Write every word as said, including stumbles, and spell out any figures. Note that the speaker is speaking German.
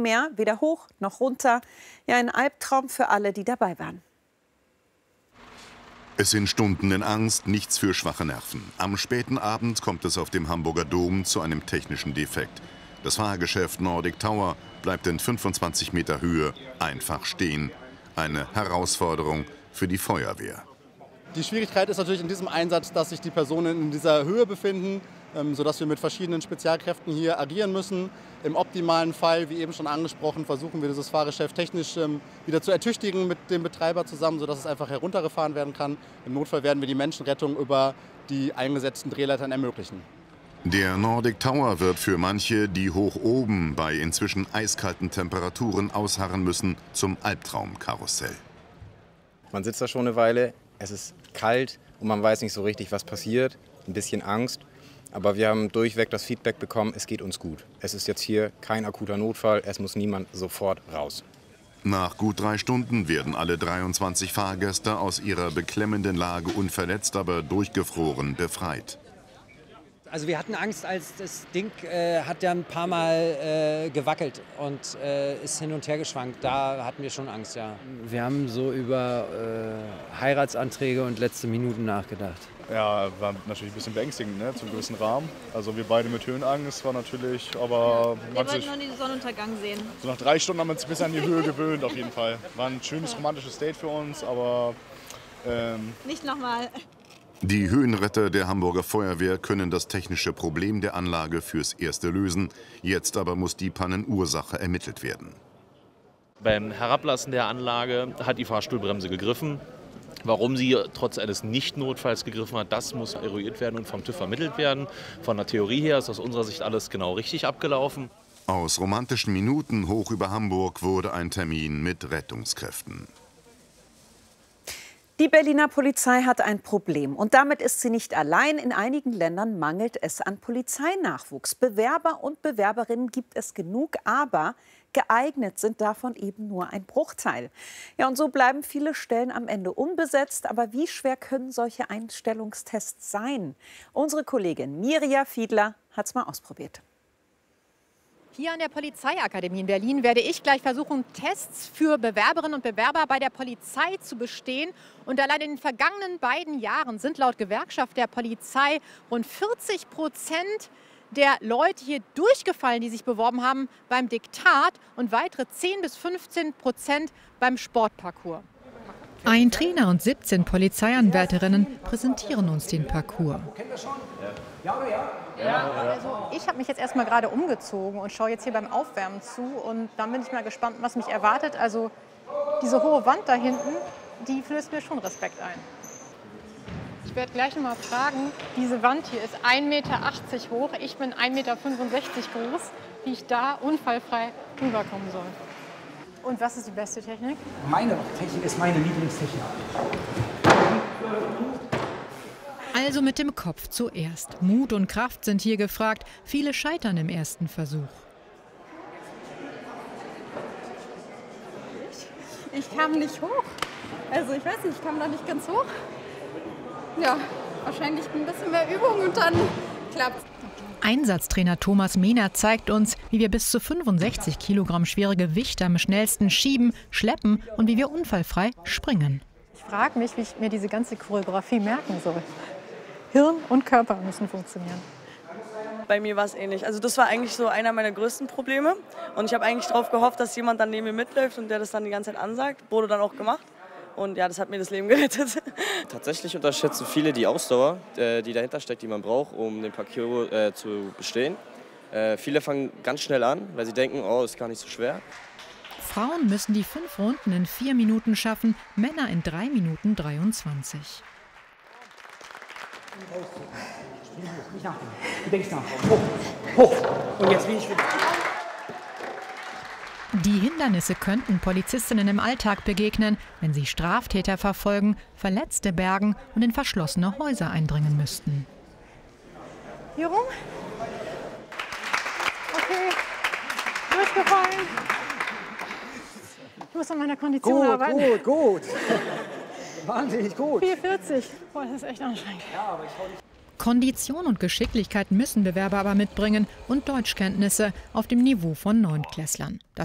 mehr, weder hoch noch runter. Ja, ein Albtraum für alle, die dabei waren. Es sind Stunden in Angst, nichts für schwache Nerven. Am späten Abend kommt es auf dem Hamburger Dom zu einem technischen Defekt. Das Fahrgeschäft Nordic Tower bleibt in fünfundzwanzig Meter Höhe einfach stehen. Eine Herausforderung für die Feuerwehr. Die Schwierigkeit ist natürlich in diesem Einsatz, dass sich die Personen in dieser Höhe befinden, sodass wir mit verschiedenen Spezialkräften hier agieren müssen. Im optimalen Fall, wie eben schon angesprochen, versuchen wir dieses Fahrgeschäft technisch wieder zu ertüchtigen mit dem Betreiber zusammen, sodass es einfach heruntergefahren werden kann. Im Notfall werden wir die Menschenrettung über die eingesetzten Drehleitern ermöglichen. Der Nordic Tower wird für manche, die hoch oben bei inzwischen eiskalten Temperaturen ausharren müssen, zum Albtraumkarussell. Man sitzt da schon eine Weile, es ist kalt und man weiß nicht so richtig, was passiert. Ein bisschen Angst. Aber wir haben durchweg das Feedback bekommen, es geht uns gut. Es ist jetzt hier kein akuter Notfall, es muss niemand sofort raus. Nach gut drei Stunden werden alle dreiundzwanzig Fahrgäste aus ihrer beklemmenden Lage unverletzt, aber durchgefroren befreit. Also wir hatten Angst, als das Ding äh, hat ja ein paar Mal äh, gewackelt und äh, ist hin und her geschwankt. Da hatten wir schon Angst, ja. Wir haben so über äh, Heiratsanträge und letzte Minuten nachgedacht. Ja, war natürlich ein bisschen beängstigend, ne, zum gewissen Rahmen. Also wir beide mit Höhenangst war natürlich, aber... Wir wollten nur den Sonnenuntergang sehen. So nach drei Stunden haben wir uns ein bisschen an die Höhe gewöhnt auf jeden Fall. War ein schönes romantisches Date für uns, aber... Ähm Nicht nochmal. Die Höhenretter der Hamburger Feuerwehr können das technische Problem der Anlage fürs Erste lösen. Jetzt aber muss die Pannenursache ermittelt werden. Beim Herablassen der Anlage hat die Fahrstuhlbremse gegriffen. Warum sie trotz eines Nicht-Notfalls gegriffen hat, das muss eruiert werden und vom TÜV ermittelt werden. Von der Theorie her ist aus unserer Sicht alles genau richtig abgelaufen. Aus romantischen Minuten hoch über Hamburg wurde ein Termin mit Rettungskräften. Die Berliner Polizei hat ein Problem. Und damit ist sie nicht allein. In einigen Ländern mangelt es an Polizeinachwuchs. Bewerber und Bewerberinnen gibt es genug, aber geeignet sind davon eben nur ein Bruchteil. Ja, und so bleiben viele Stellen am Ende unbesetzt. Aber wie schwer können solche Einstellungstests sein? Unsere Kollegin Mirja Fiedler hat es mal ausprobiert. Hier an der Polizeiakademie in Berlin werde ich gleich versuchen, Tests für Bewerberinnen und Bewerber bei der Polizei zu bestehen. Und allein in den vergangenen beiden Jahren sind laut Gewerkschaft der Polizei rund vierzig Prozent der Leute hier durchgefallen, die sich beworben haben beim Diktat und weitere zehn bis fünfzehn Prozent beim Sportparcours. Ein Trainer und siebzehn Polizeianwärterinnen präsentieren uns den Parcours. Ja oder ja? Ja. Also ich habe mich jetzt erstmal gerade umgezogen und schaue jetzt hier beim Aufwärmen zu. Und dann bin ich mal gespannt, was mich erwartet. Also diese hohe Wand da hinten, die flößt mir schon Respekt ein. Ich werde gleich noch mal fragen, diese Wand hier ist ein Meter achtzig hoch. Ich bin ein Meter fünfundsechzig groß, wie ich da unfallfrei rüberkommen soll. Und was ist die beste Technik? Meine Technik ist meine Lieblingstechnik. Also mit dem Kopf zuerst. Mut und Kraft sind hier gefragt. Viele scheitern im ersten Versuch. Ich, ich kam nicht hoch. Also ich weiß nicht, ich kam da nicht ganz hoch. Ja, wahrscheinlich ein bisschen mehr Übung und dann klappt's. Einsatztrainer Thomas Mehner zeigt uns, wie wir bis zu fünfundsechzig Kilogramm schwere Gewichte am schnellsten schieben, schleppen und wie wir unfallfrei springen. Ich frage mich, wie ich mir diese ganze Choreografie merken soll. Hirn und Körper müssen funktionieren. Bei mir war es ähnlich. Also das war eigentlich so einer meiner größten Probleme. Und ich habe eigentlich darauf gehofft, dass jemand dann neben mir mitläuft und der das dann die ganze Zeit ansagt. Wurde dann auch gemacht. Und ja, das hat mir das Leben gerettet. Tatsächlich unterschätzen viele die Ausdauer, die dahinter steckt, die man braucht, um den Parcours äh, zu bestehen. Äh, viele fangen ganz schnell an, weil sie denken, oh, ist gar nicht so schwer. Frauen müssen die fünf Runden in vier Minuten schaffen, Männer in drei Minuten dreiundzwanzig. Nicht nachdenken. Du denkst nach. Hoch, hoch. Und jetzt will ich wieder. Die Hindernisse könnten Polizistinnen im Alltag begegnen, wenn sie Straftäter verfolgen, Verletzte bergen und in verschlossene Häuser eindringen müssten. Hier rum. Okay, durchgefallen. Ich muss an meiner Kondition gut, arbeiten. Gut, gut, gut. Wahnsinnig gut. vier vierzig. Boah, das ist echt anstrengend. Ja, aber ich hau dich. Kondition und Geschicklichkeit müssen Bewerber aber mitbringen und Deutschkenntnisse auf dem Niveau von Neuntklässlern. Das